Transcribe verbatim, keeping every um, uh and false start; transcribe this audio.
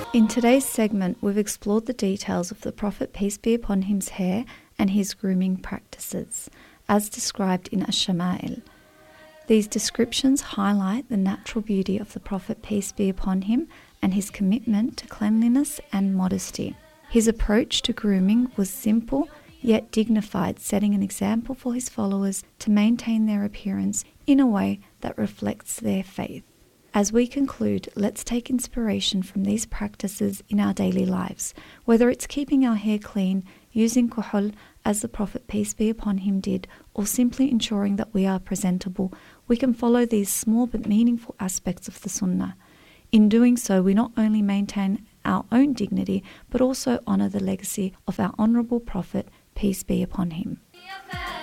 In today's segment, we've explored the details of the Prophet, peace be upon him's hair and his grooming practices, as described in Ash-Shama'il. These descriptions highlight the natural beauty of the Prophet, peace be upon him, and his commitment to cleanliness and modesty. His approach to grooming was simple yet dignified, setting an example for his followers to maintain their appearance in a way that reflects their faith. As we conclude, let's take inspiration from these practices in our daily lives, whether it's keeping our hair clean, using kuhul as the Prophet, peace be upon him, did, or simply ensuring that we are presentable. We can follow these small but meaningful aspects of the Sunnah. In doing so, we not only maintain our own dignity, but also honour the legacy of our honourable Prophet, peace be upon him.